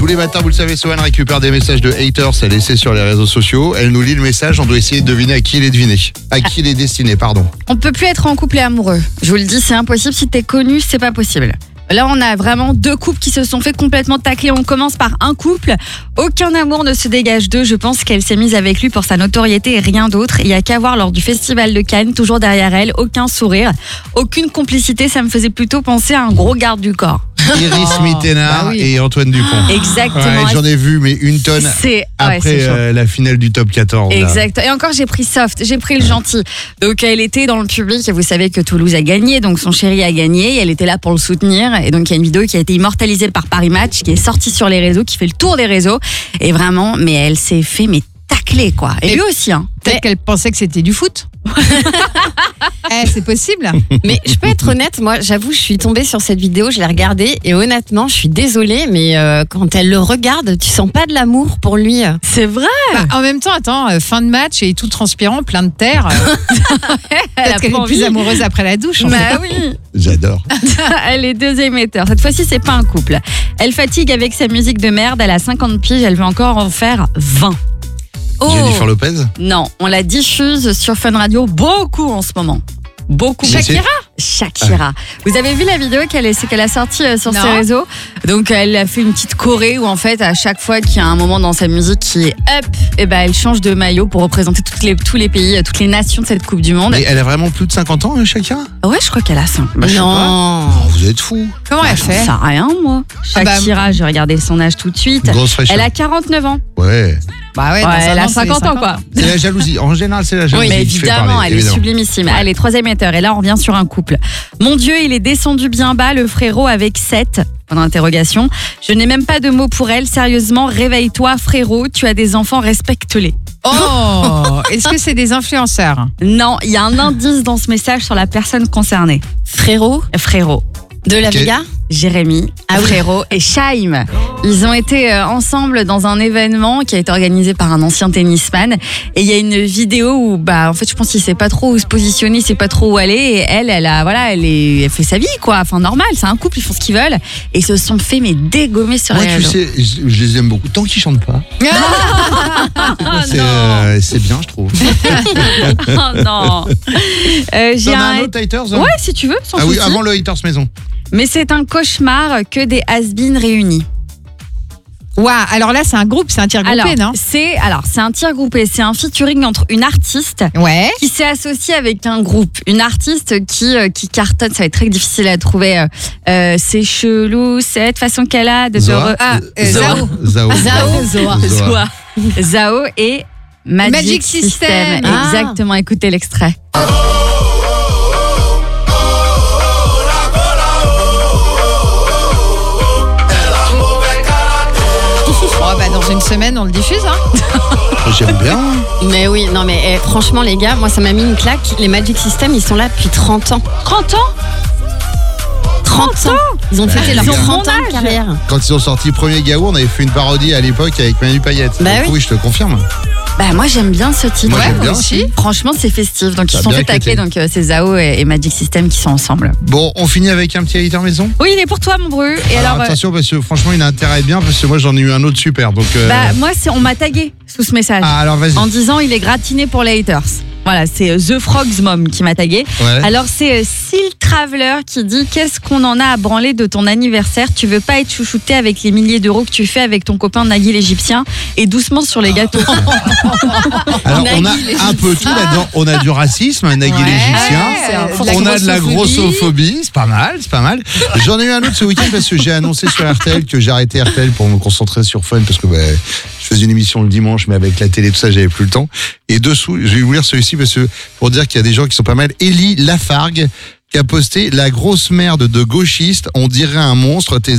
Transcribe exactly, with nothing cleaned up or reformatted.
les matins, vous le savez, Sohan récupère des messages de haters à laisser sur les réseaux sociaux. Elle nous lit le message, on doit essayer de deviner à qui il est deviné. À qui il est destiné, pardon. On peut plus être en couple et amoureux. Je vous le dis, c'est impossible. Si t'es connu, c'est pas possible. Là, on a vraiment deux couples qui se sont fait complètement tacler. On commence par un couple. Aucun amour ne se dégage d'eux. Je pense qu'elle s'est mise avec lui pour sa notoriété et rien d'autre. Il n'y a qu'à voir lors du festival de Cannes, toujours derrière elle, aucun sourire, aucune complicité. Ça me faisait plutôt penser à un gros garde du corps. Iris Oh, Mittenard bah oui. et Antoine Dupont. Exactement. Ouais, j'en ai vu, mais une tonne C'est ah ouais, après c'est chaud. euh, la finale du top quatorze. là. Exact. Et encore, j'ai pris soft, j'ai pris le gentil. Donc, elle était dans le public et vous savez que Toulouse a gagné, donc son chéri a gagné. Et elle était là pour le soutenir. Et donc, il y a une vidéo qui a été immortalisée par Paris Match, qui est sortie sur les réseaux, qui fait le tour des réseaux. Et vraiment, mais elle s'est fait mais tacler, quoi. Et, Et lui aussi, hein. Peut-être qu'elle pensait que c'était du foot. Eh, c'est possible. Mais je peux être honnête, moi j'avoue, je suis tombée sur cette vidéo, je l'ai regardée et honnêtement, je suis désolée, mais euh, quand elle le regarde, tu sens pas de l'amour pour lui. C'est vrai. Bah, en même temps, attends, euh, fin de match et tout transpirant, plein de terre. euh, Elle a Peut-être qu'elle pas est plus envie. amoureuse après la douche. en fait. Bah oui. J'adore. Elle est deux émetteurs. Cette fois-ci, c'est pas un couple. Elle fatigue avec sa musique de merde. Elle a cinquante piges. Elle veut encore en faire vingt. Jennifer Lopez. Non, on la diffuse sur Fun Radio beaucoup en ce moment. Beaucoup. Mais c'est- Shakira Shakira. Vous avez vu la vidéo qu'elle, est- qu'elle a sortie euh, sur Non. ses réseaux? Donc elle a fait une petite choré où en fait à chaque fois qu'il y a un moment dans sa musique qui est up, et ben elle change de maillot pour représenter toutes les, tous les pays, euh, toutes les nations de cette Coupe du Monde. Mais elle a vraiment plus de cinquante ans, euh, Shakira. Ouais, je crois qu'elle a cinq. Bah, je sais pas. non. Oh, vous êtes fous. Comment elle J'en fait sais rien, moi. Ah bah, Shakira, j'ai regardé son âge tout de suite. Grosse fraîcheur. Elle a quarante-neuf ans. Ouais. Bah ouais, Ouais, dans un elle a an, c'est les cinquante ans, quoi. C'est la jalousie. En général, c'est la jalousie. Oui, mais qui fait évidemment, parler, elle est évidemment. sublimissime. Allez, troisième émetteur. Et là, on revient sur un couple. Mon Dieu, il est descendu bien bas, le frérot avec sept. Pendant l'interrogation. Je n'ai même pas de mots pour elle. Sérieusement, réveille-toi, frérot. Tu as des enfants, respecte-les. Oh, est-ce que c'est des influenceurs? Non, il y a un indice dans ce message sur la personne concernée. Frérot Frérot. de la Ok. Vega. Jérémy, Ah oui. Frérot et Shaim. Ils ont été euh, ensemble dans un événement qui a été organisé par un ancien tennisman. Et il y a une vidéo où, bah, en fait, je pense qu'il sait pas trop où se positionner, il sait pas trop où aller. Et elle, elle a, voilà, elle, est, elle fait sa vie, quoi. Enfin, normal, c'est un couple, ils font ce qu'ils veulent. Et ils se sont fait, mais dégommer sur Moi, les tu réseaux. sais, je, je les aime beaucoup. Tant qu'ils chantent pas, c'est euh, c'est bien, je trouve. Oh non. Euh, j'ai T'en as un. un autre, haters, hein Ouais, si tu veux, sans Ah oui, souci. avant le haters maison. Mais c'est un cauchemar que des has-beens réunis. Ouah, alors là, c'est un groupe, c'est un tir groupé, Alors, non? c'est alors c'est un tir groupé, c'est un featuring entre une artiste Ouais. qui s'est associée avec un groupe, une artiste qui euh, qui cartonne, ça va être très difficile à trouver. euh, euh, c'est chelou cette façon qu'elle a de te Zoa. re- ah, euh, Zao. Zao. Zao. Zoa. Zoa. Zao et Magic, Magic System. System. Ah. Exactement, écoutez l'extrait. Oh, bah, dans une semaine, on le diffuse, hein? J'aime bien. Mais oui, non mais eh, franchement les gars, moi ça m'a mis une claque. Les Magic System, ils sont là depuis trente ans. trente ans trente ans. Ils ont fêté leurs Ils ont trente mon ans de âge. carrière. Quand ils ont sorti Premier Gaou, on avait fait une parodie à l'époque avec Manu Payette. Bah Donc oui. je te confirme. Bah moi j'aime bien ce titre. Moi, j'aime moi bien aussi. Franchement c'est festif. Donc Ça ils a sont bien fait tacler, éclaté. donc euh, c'est Zao et, et Magic System qui sont ensemble. Bon, on finit avec un petit hater maison. Oui, il est pour toi mon Bru. Et alors, alors, euh, attention, parce que franchement, il a intérêt à être bien, parce que moi, j'en ai eu un autre super. Donc, euh, bah moi c'est on m'a tagué sous ce message ah, alors vas-y. en disant il est gratiné pour les haters. Voilà, c'est euh, The Frog's Mom qui m'a tagué. Ouais. Alors c'est euh, Seal Traveler qui dit qu'est-ce qu'on en a à branler de ton anniversaire? Tu veux pas être chouchouté avec les milliers d'euros que tu fais avec ton copain Nagui l'Égyptien et doucement sur les gâteaux. Alors, on a Nagui, un peu tout là-dedans. On a du racisme, un Nagui Ouais, l'Égyptien. c'est un fond. On a de la grossophobie. grossophobie, c'est pas mal, c'est pas mal. J'en ai eu un autre ce week-end parce que j'ai annoncé sur R T L que j'ai arrêté R T L pour me concentrer sur Fun parce que bah, je faisais une émission le dimanche, mais avec la télé, tout ça, j'avais plus le temps. Et dessous, je vais vous lire celui-ci parce que pour dire qu'il y a des gens qui sont pas mal. Élie Lafargue qui a posté la grosse merde de gauchiste, on dirait un monstre. Tes